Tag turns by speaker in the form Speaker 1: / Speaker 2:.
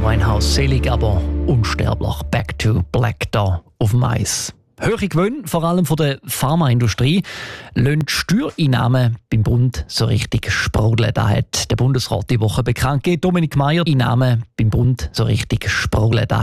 Speaker 1: Winehouse, selig, aber unsterblich. Back to Black da auf dem Eis. Höhere Gewinne, vor allem von der Pharmaindustrie, lassen die Steuereinnahmen beim Bund so richtig sprudeln. Da hat der Bundesrat die Woche bekannt gegeben. Dominik Meier, Einnahmen beim Bund so richtig sprudeln.